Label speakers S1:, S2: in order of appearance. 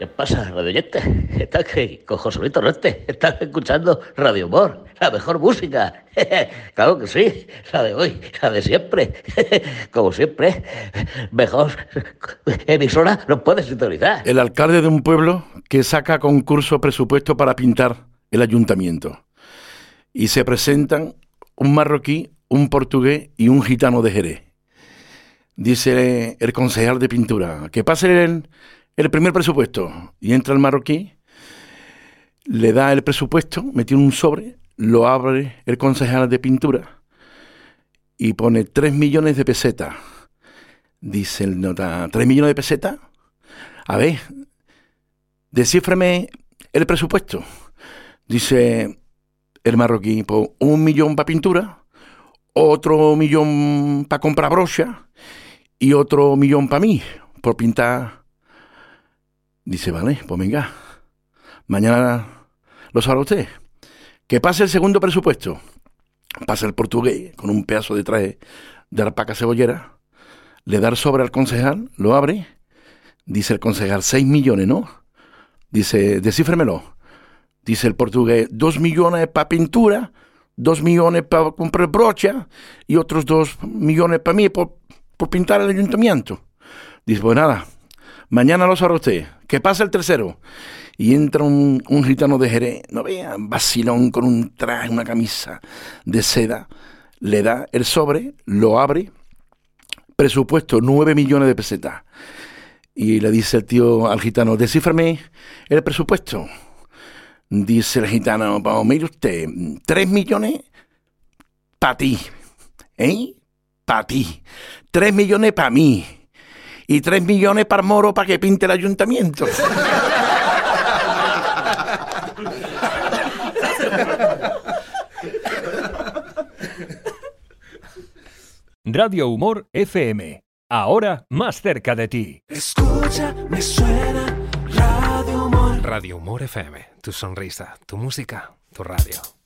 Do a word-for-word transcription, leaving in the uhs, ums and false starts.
S1: ¿Qué pasa, radioyente? Estás que con Joselito Reste, estás escuchando Radio Humor, la mejor música. Claro que sí, la de hoy, la de siempre. Como siempre, mejor emisora no puedes sintonizar.
S2: El alcalde de un pueblo que saca concurso presupuesto para pintar el ayuntamiento. Y se presentan un marroquí, un portugués y un gitano de Jerez. Dice el concejal de pintura, que pase el... el primer presupuesto, y entra el marroquí, le da el presupuesto, metió un sobre, lo abre el concejal de pintura y pone tres millones de pesetas. Dice el nota, ¿tres millones de pesetas? A ver, descíframe el presupuesto. Dice el marroquí, pues un millón para pintura, otro millón para comprar brocha y otro millón para mí, por pintar. Dice, vale, pues venga, mañana lo sabrá usted. Que pase el segundo presupuesto. Pasa el portugués con un pedazo de traje de alpaca cebollera, le da el sobre al concejal, lo abre, dice el concejal, seis millones, ¿no? Dice, descífremelo. Dice el portugués, dos millones para pintura, dos millones para comprar brocha y otros dos millones para mí por, por pintar el ayuntamiento. Dice, pues nada, mañana lo sabrá usted. Que pasa el tercero. Y entra un, un gitano de Jerez, no vean, vacilón con un traje, una camisa de seda. Le da el sobre, lo abre, presupuesto nueve millones de pesetas. Y le dice el tío al gitano, descíframe el presupuesto. Dice el gitano, pues mire usted, tres millones para ti, ¿eh? Para ti. Tres millones para mí. Y tres millones para Moro para que pinte el ayuntamiento.
S3: Radio Humor F M. Ahora más cerca de ti.
S4: Escucha, me suena Radio Humor.
S5: Radio Humor F M. Tu sonrisa, tu música, tu radio.